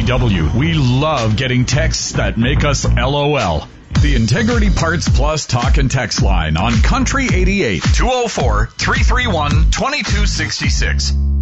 KDWW. We love getting texts that make us LOL. The Integrity Parts Plus talk and text line on Country 88, 204-331-2266.